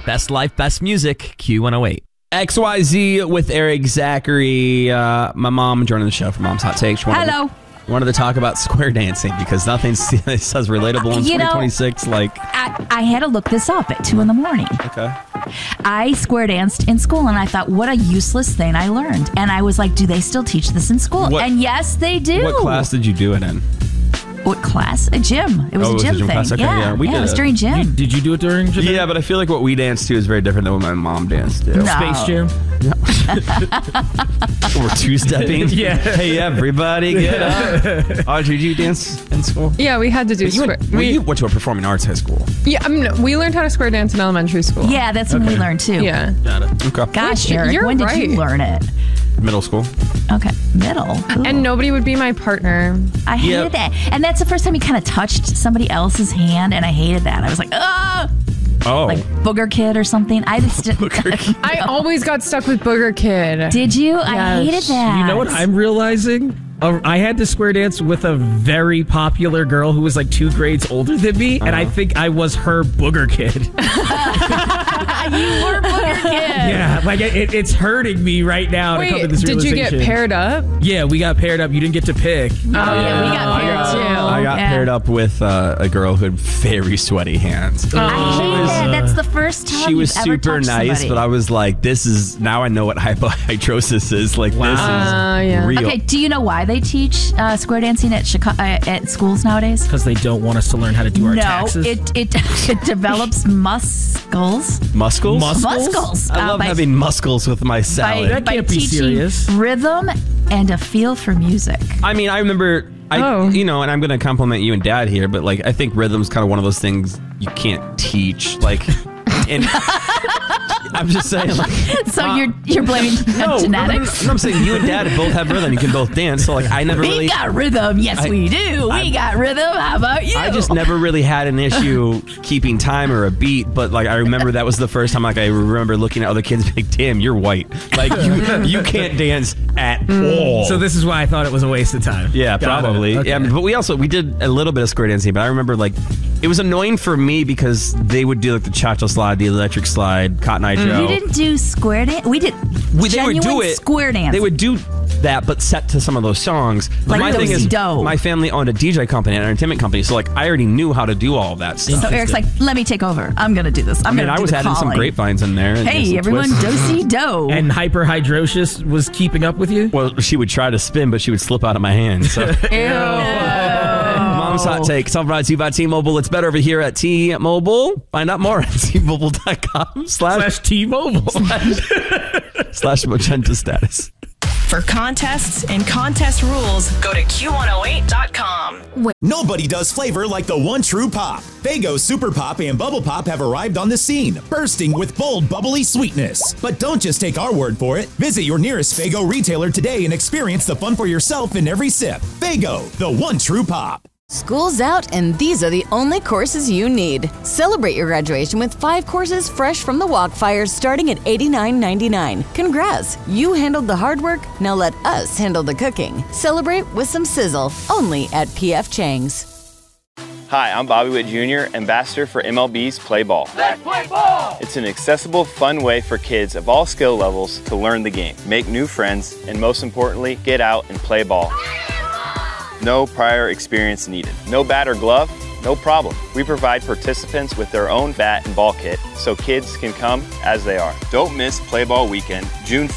Best life, best music, Q108. XYZ with Eric Zachary. My mom joining the show for Mom's Hot Take. Hello. Wanted to talk about square dancing because nothing says relatable in 2026 like... I had to look this up at 2 a.m. Okay. I square danced in school, and I thought, what a useless thing I learned. And I was like, do they still teach this in school? And yes, they do. What class did you do it in? What class? A gym. It was a gym thing. Class? Okay, yeah, it was during gym. Did you do it during gym? Yeah, but I feel like what we danced to is very different than what my mom danced to. No. Space Jam? We're two-stepping. Yeah. Hey, everybody, get up. Audrey, did you dance in school? Yeah, we had to do square. You went to a performing arts high school. Yeah, we learned how to square dance in elementary school. Yeah, that's when we learned too. Yeah. Got it. Okay. Gosh, Eric, when did you learn it? Middle school. Okay, middle. Ooh. And nobody would be my partner. I hated that. And that's the first time you kind of touched somebody else's hand, and I hated that. I was like, ah! Oh. Like Booger Kid or something. I just didn't. I always got stuck with Booger Kid. Did you? Yes. I hated that. You know what I'm realizing? I had to square dance with a very popular girl who was like 2 grades older than me, and I think I was her Booger Kid. You were Booger Kid. Yeah, like it's hurting me right now to come to this did you realization. get paired up? Yeah, we got paired up. You didn't get to pick. Oh, yeah, we got paired too. I got paired up with a girl who had very sweaty hands. I hate that. That's the first time She was you've ever super touched nice, somebody. but I was like, now I know what hypohidrosis is. Like, this is real. Okay, do you know why they teach square dancing at at schools nowadays? Because they don't want us to learn how to do our taxes. it develops muscles. Muscles? Muscles. I love having muscles with my salad. That can't be teaching serious. Rhythm and a feel for music. I mean, I remember, and I'm going to compliment you and Dad here, but like, I think rhythm's kind of one of those things you can't teach. Like, and I'm just saying, like, so you're blaming genetics? No, I'm saying you and Dad both have rhythm. You can both dance. So like, I never We got rhythm. Yes, we do. We got rhythm. How about you? I just never really had an issue keeping time or a beat. But like, I remember that was the first time. Like, I remember looking at other kids, like, damn, you're white. Like, you can't dance at all. So this is why I thought it was a waste of time. Yeah, probably. Okay. Yeah, but we did a little bit of square dancing. But I remember like, it was annoying for me because they would do like the cha-cha slide, the electric slide, Cotton Eye Joe. You didn't do square dance? We did They would do it. Square dance. They would do that, but set to some of those songs. Like my thing is, Do-si-do. my family owned a DJ company, an entertainment company, so like I already knew how to do all of that stuff. So Eric's like, let me take over. I'm going to do this. I was adding some grapevines in there. And Hey, some everyone, twists. do-si-do. And hyperhidrosis was keeping up with you? Well, she would try to spin, but she would slip out of my hand. So. Mom's Hot Take. It's all brought to you by T-Mobile. It's better over here at T-Mobile. Find out more at T-Mobile.com/T-Mobile / magenta status. For contests and contest rules, go to Q108.com. Nobody does flavor like the one true pop. Faygo Super Pop and Bubble Pop have arrived on the scene, bursting with bold, bubbly sweetness. But don't just take our word for it. Visit your nearest Faygo retailer today and experience the fun for yourself in every sip. Faygo, the one true pop. School's out, and these are the only courses you need. Celebrate your graduation with 5 courses fresh from the Walkfire starting at $89.99. Congrats! You handled the hard work, now let us handle the cooking. Celebrate with some sizzle, only at P.F. Chang's. Hi, I'm Bobby Witt Jr., ambassador for MLB's Play Ball. Let's play ball! It's an accessible, fun way for kids of all skill levels to learn the game, make new friends, and most importantly, get out and play ball. No prior experience needed. No bat or glove? No problem. We provide participants with their own bat and ball kit so kids can come as they are. Don't miss Play Ball Weekend, June